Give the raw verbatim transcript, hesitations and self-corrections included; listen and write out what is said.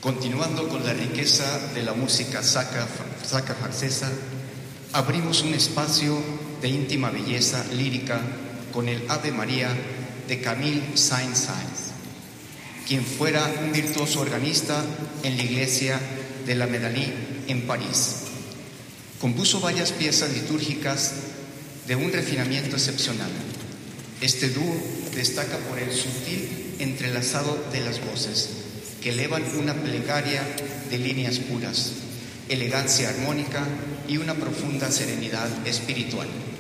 Continuando con la riqueza de la música sacra, sacra francesa, abrimos un espacio de íntima belleza lírica con el Ave María de Camille Saint-Saëns, quien fuera un virtuoso organista en la iglesia de la Médalie en París. Compuso varias piezas litúrgicas de un refinamiento excepcional. Este dúo destaca por el sutil entrelazado de las voces, que elevan una plegaria de líneas puras, elegancia armónica y una profunda serenidad espiritual.